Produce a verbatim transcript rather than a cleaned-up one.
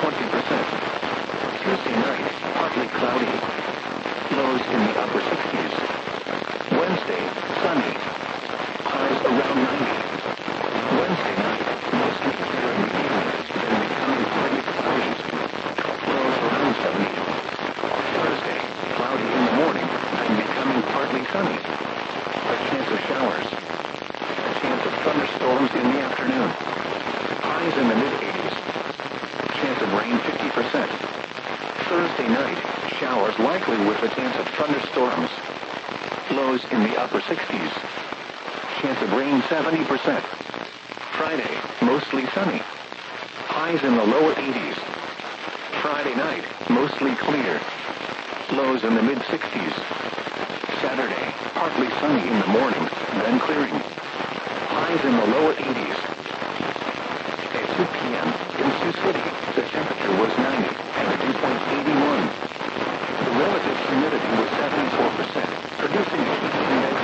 twenty percent. Tuesday night, partly cloudy. Lows in the upper sixties. Wednesday, sunny. Highs around ninety. Wednesday night, mostly clear in the evening, then becoming partly cloudy. Lows around seventy. Thursday, cloudy in the morning, then becoming partly sunny. A chance of showers. A chance of thunderstorms in the afternoon. Highs in the mid-eighties. Chance of rain fifty percent. Thursday night, showers likely with a chance of thunderstorms. Lows in the upper sixties. Chance of rain seventy percent. Friday, mostly sunny. Highs in the lower eighties. Friday night, mostly clear. Lows in the mid-sixties. Saturday, partly sunny in the morning, then clearing. Highs in the lower eighties.